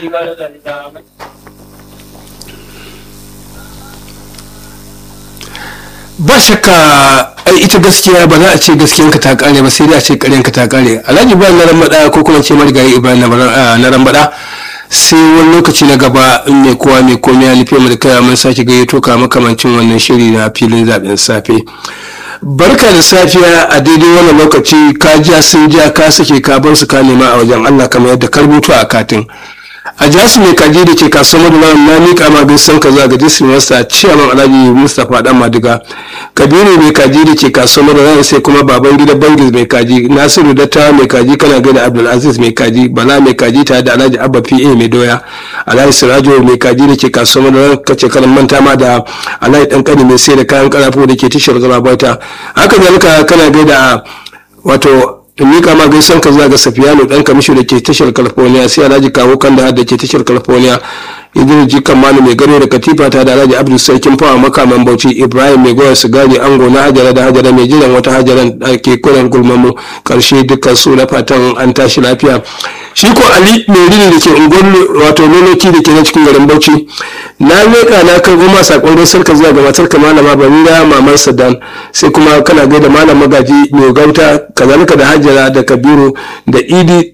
ba shakka ita gaskiya ba za a ce gaskiyanka ta kare ba sai dai a ce karyanka ta kare. Alhaji Ibrahim na Rambada ko kuma ce marigayi Ibrahim na Rambada sai wani lokaci na gaba in mai kowa mai komai ya nufi mu da kai mun sake gayyato ka makamancin wannan shiri na filin zaben safe. Barka da safiya a daidai wannan lokaci ka ja sun ja ka sake ka bar su ka nema a wajen Allah kamar yadda ka rubuta a katin. A jasu mai kaji da ke kasuwar da na miƙa ma gaisan ka za ga district master ciyaman Alhaji Mustapha Dan Madiga, Kabiru mai kaji da ke kasuwar da sai kuma baban gida Bangis mai kaji, Nasiru Datta mai kaji kana gaida Abdulaziz mai kaji, Bala mai kaji tare da Alhaji Abba PA mai doya, Alhaji Sirajo mai kaji da ke kasuwar da kace kana manta ma da Alhaji Dan Kani mai sai da kayan karafo da ke tashar Galabata. Haka zalika kana gaida wato mika ma gaisan ka zuwa ga Safiyanu dan kamisho da ke tashar California, sai Alhaji Kawo Kanda da ke tashar California, Idris Jikan Manu mai garo da katifa ta da Alhaji Abdul Sarkin Fawa makaman Bauchi, Ibrahim mai goya sigari ango na Hajara da Hajara mai jiran wata Hajaran da ke kuren gulmamu karshe dukkan su na fatan an tashi lafiya. Shi ko Ali mai rini da ke unguwar wato noloki da ke na cikin garin Bauchi, na leƙa na karɓo ma sakon gaisar ka zuwa ga matar ka malama Barira maman Sadan, sai kuma kana gaida malam Magaji mai gauta kazalika da Hajara da Kabiru da Idi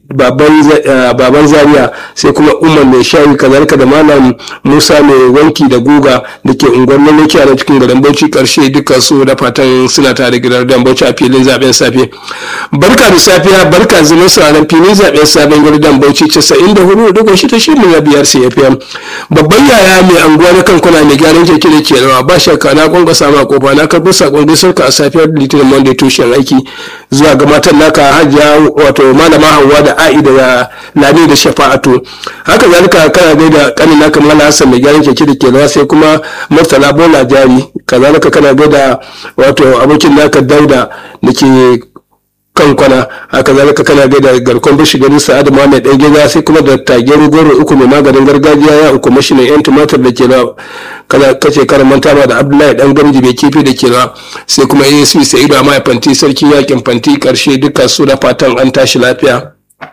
baban Zaria, sai kuma Umar mai shayi kazalika da malam Musa mai wanki da guga da ke unguwar noloki a cikin garin Bauchi karshe dukkan su da fatan suna tare gidan dan Bauchi a filin zaben safe. Barka da safiya, barka zama sauraron filin zaben safen gidan Bauchi 94.6 ta shirin na biyar CFM. Babban yaya mai anguwa na kankuna mai gyaran keke da ke rawa ba shakka na kwankwasa ma kofa na karɓi sakon gaisar ka a safiyar Litinin Monday tushen aiki zuwa ga matan naka Hajiya wato malama Hauwa da A'i da Lami da Shafa'atu. Haka zalika kana gaida kanin naka Mala Hassan mai gyaran keke da ke rawa sai kuma Murtala Bola Jari, kazalika kana gaida wato abokin naka Dauda da ke kan kwana. Haka zalika kana gaida garkon bishi garin Sa'adu Muhammad dan gida sai kuma da Tageru Goro uku mai maganin gargajiya ya uku mashinan yan tumatir da ke da kana kace karan manta ma da Abdullahi dan Gamji mai kifi da ke da sai kuma ASP Sa'idu Amaya Fanti sarki yakin Fanti karshe duka su da fatan an tashi lafiya.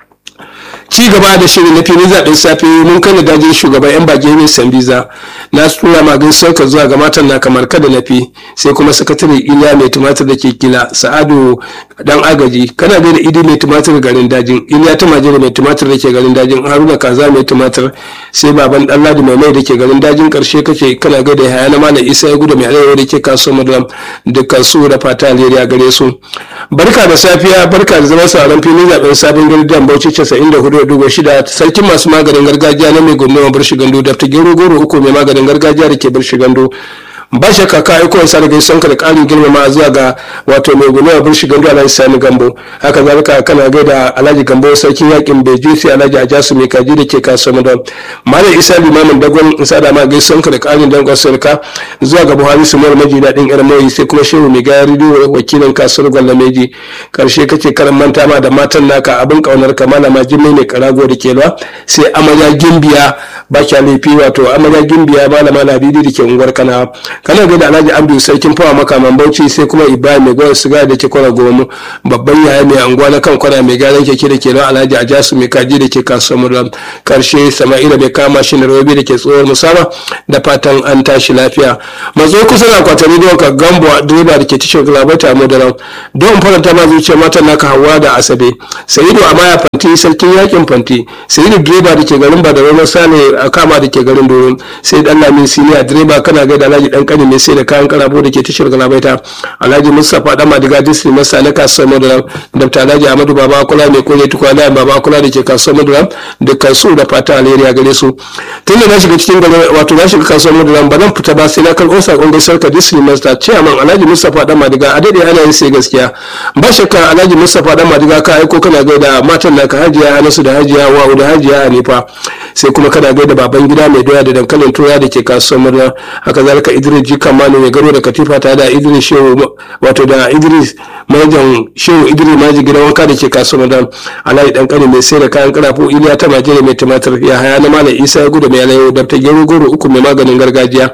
Ci gaba da shirin na filin zaɓen safe mun kana dajin shugaban yan bage ne Sambiza na tura magin sauka zuwa ga matan na kamar kada nafi sai kuma sakatare Iliya mai tumatir da ke kila Sa'adu dan agaji kana da Idi mai tumatir garin dajin Iliya ta majira mai tumatir da ke garin dajin Haruna Kaza mai tumatir sai baban Dalladi mai mai da ke garin dajin karshe kake kana ga da Yahaya na Malam Isa ya gudu mai arewa da ke kasuwar Madram dukkan su da fata alheri gare su. Barka da safiya, barka da zama sauran filin zaɓen sabon gidan Bauchi 94.6 sarkin masu maganin gargajiya na mai gunduma Birshi Gando da ta gero goro uku mai maganin gargajiya da ke Birshi Gando. Ba shakka ka aiko wasa da gaisan ka da ƙarin girmama zuwa ga wato mai gunduma Birshi Gando Alhaji Sani Gambo. Haka zalika kana gaida Alhaji Gambo sarkin yakin Beju sai Alhaji Ajasu mai kaji da ke kasuwar Madam. Malam Isa limamin Dagon isa da ma gaisan ka da ƙarin dangon sarka zuwa ga Buhari Sumar Maji daɗin Irmoyi sai kuma Shehu mai gaya ridiyo wakilin kasuwar Gwalameji karshe kake karan manta ma da matan naka abin kaunar ka malama Jimmai mai karago da ke ba sai amarya Gimbiya ba kya laifi wato amarya Gimbiya malama Ladidi da ke unguwar Kana kana ga da Alhaji Abdul sarkin fawa makaman Bauchi sai kuma Ibrahim mai gwar siga da ke kwana gomu babban yaya mai anguwa na kan kwana mai garan keke da ke nan Alhaji Ajasu mai kaji da ke kasuwar Muram karshe Sama'ila mai kama shi na Rabi da ke tsohuwar Musama da fatan an tashi lafiya. Mazo kusa da kwatari don ka Gambo direba da ke tashar Galabata Mudaran don faranta ma zuciya matan naka Hawwa da Asabe Sa'idu Amaya Fanti sarkin yakin Fanti Sa'idu direba da ke garin Badaro Sale a kama da ke garin Doron sai dan Lami Siniya direba kana ga da Alhaji dan Kani mai sai da kayan karabo da ke tashar Galabaita Alhaji Mustapha Dan Madiga district masa na kasuwar Mudaran Dr. Alhaji Ahmadu Baba Kula mai kore tukwana Baba Kula da ke kasuwar Mudaran dukkan su da fata alheri gare su. Tunda na shiga cikin gari wato na shiga kasuwar Mudaran ba zan fita ba sai na karɓo sakon gaisar ka district master chairman Alhaji Mustapha Dan Madiga a daidai ana yin sai gaskiya ba shakka Alhaji Mustapha Dan Madiga ka aiko kana gaida matan naka Hajiya Hanasu da Hajiya Wa'u da Hajiya Hanifa sai kuma kana gaida baban gida mai doya da dankalin toya da ke kasuwar Murna. Haka zalika Idris Jikan Manu mai garo da katifa ta da Idris Shehu wato da Idris manajan Shehu Idris Maji gidan wanka da ke kasuwar Murna. Alhaji dan Kani mai sai da kayan karafo Iliya ta majere mai tumatir ya haya na Malam Isa ya gudu mai alayo da ta gero goro uku mai maganin gargajiya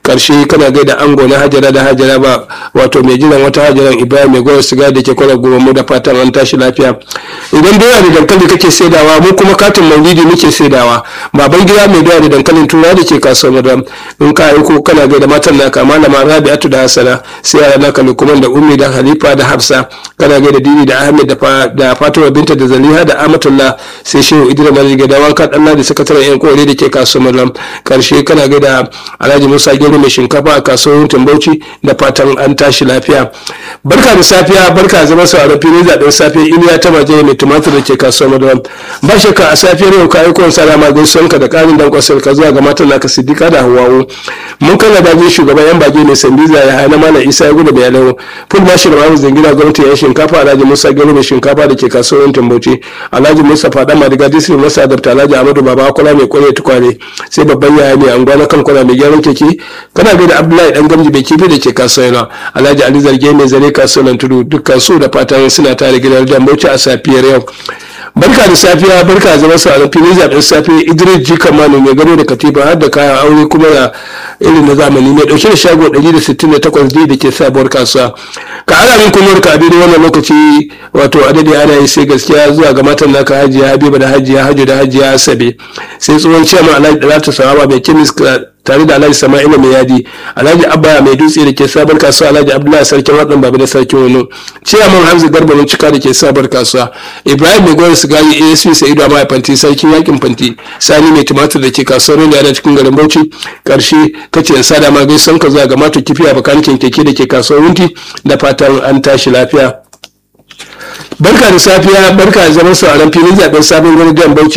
karshe kana gaida ango na hajara da hajara ba wato mai jiran wata hajaran Ibrahim mai gwar siga da ke kwarar goma mu da fatan an tashi lafiya. Idan doya da dankali kake saidawa mu kuma katin maulidi muke saidawa. Baban gida mai doya da dankalin tura da ke kasuwar madam in ka aiko kana gaida matan naka malama Rabi'atu da Hassana sai yara naka Lukman da Ummi da Halifa da Hafsa kana gaida Dini da Ahmed da Fatima binta da Zaliha da Amatullah sai Shehu Idris Maliga da wanka Allah da sakataren yan kore da ke kasuwar madam karshe kana gaida Alhaji Musa Gero mai shinkafa a kasuwar Tumbauchi da fatan an tashi lafiya. Barka da safiya barka zama sauraron filin zaɓen safiya Iliya ta Maje mai tumatir da ke kasuwar madam ba shakka a safiyar yau ka aiko salama gaisuwanka da ƙarin dankwasar ka zuwa ga matan naka Siddiqa da Hawwa'u mun kana da shugaban yan bage mai Sambiza ya hana Malam Isa ya gudu bayanai full bashi da mamu zangina gwamnati ya shinkafa Alhaji Musa Gero mai shinkafa da ke kasuwar Tumbauchi Alhaji Musa Fada Madiga Disri Masa Dr. Alhaji Ahmadu Baba Kula mai kware tukwane sai babban yaya mai anguwa na kan kula mai gyaran keke kana ga da Abdullahi dan gamji bai kifi da ke kasuwar Alhaji Ali Zarge mai zare kasuwar Tudu dukkan su da fatan suna tare gidan Tumbauchi a safiyar yau. Barka da safiya barka zama sauran filin zaɓen safe Idris Jika Manu mai gado da katifa har da kayan aure kuma da irin na zamani mai ɗauke da shago 168D da ke sabuwar kasuwa ka ana min kunyar ka abin wannan lokaci wato adadi ana yi sai gaskiya zuwa ga matan naka Hajiya Habiba da Hajiya Hajjo da Hajiya Asabe sai tsohon ciyama Alhaji Dalatu Sawaba mai kemis tare da Alhaji Sama'ila mai yadi Alhaji Abba mai dutse da ke sabar kasuwa Alhaji Abdullahi sarkin wadan babu da sarkin wano ciyaman Hamza Garba mun cika da ke sabar kasuwa Ibrahim mai gwar sigari ASP Sa'idu Amma Fanti sarkin yakin Fanti Sani mai tumatir da ke kasuwar ne a cikin garin Bauchi karshe kace in sada ma gaisan ka zuwa ga mato kifiya bakanikin keke da ke kasuwar Wunti da fatan an tashi lafiya. Barka da safiya barka da zaman sauraron filin zaben sabon gwamnatin Bauchi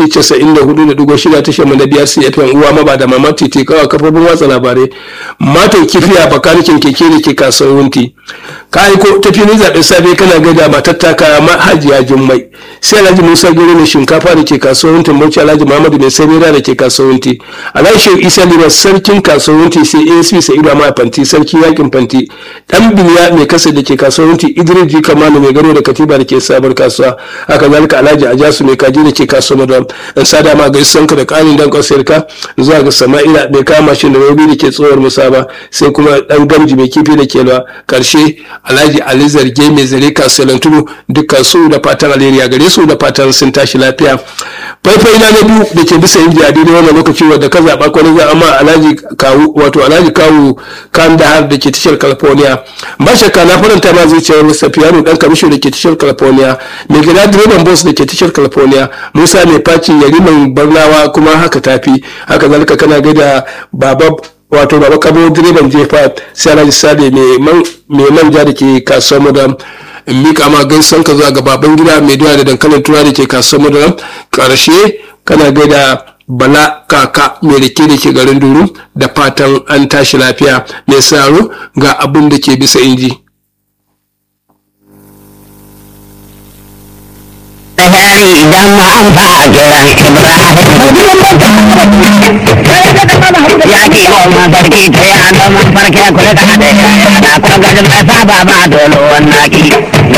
94.6 tashar mu na biyar CFM uwa maba da mama titi kawai kafofin watsa labarai mato kifiya bakanikin keke da ke kasuwar Wunti ka aiko ta filin zaben safe kana gaida matar taka Hajiya Jummai sai Alhaji Musa Gero mai shinkafa da ke kasuwar Wunti Bauchi Alhaji Muhammadu mai sabira da ke kasuwar Wunti Alhaji Shehu Isa Limas sarkin kasuwar Wunti sai ASP Sa'idu Amma Fanti sarkin yakin Fanti dan Biliya mai kasa da ke kasuwar Wunti Idris Jika Manu mai gado da katiba da ke sabar kasuwa haka zalika Alhaji Ajasu mai kaji da ke kasuwar madam dan sada ma gaisuwanka da karin dan kwasirka zuwa ga Sama'ila mai kama shi da Rabi da ke tsohuwar Musaba sai kuma dan Gamji mai kifi da ke lawa karshe Alhaji Ali Zarge mai zare kasuwar Tudu dukkan su da fatan alheri a gare su da fatan sun tashi lafiya. Faifai na biyu da ke bisa inji a daidai wannan lokaci wanda ka zaɓa kwanan za amma Alhaji Kawu Kandahar da ke tashar California ba shakka na faranta ma zuciyar Safiyanu dan kamisho da ke tashar California mai gida direban bus da ke tashar California Musa mai faci yariman Barnawa kuma haka tafi haka zalika kana gaida baba Kabo direban jefa sai Alhaji Sade mai manja da ke kasuwar madam in mika ma gaisan ka zuwa ga baban gida mai doya da dankalin tura da ke kasuwar madam karshe kana gaida Bala Kaka mai rike da ke garin Duru da fatan an tashi lafiya mai saro ga abin da ke bisa inji. Idan ma an fa kiran Ibrahim ya ki ma barki ta ya da man farke kula da na ko ga da ba ba dole wannan ki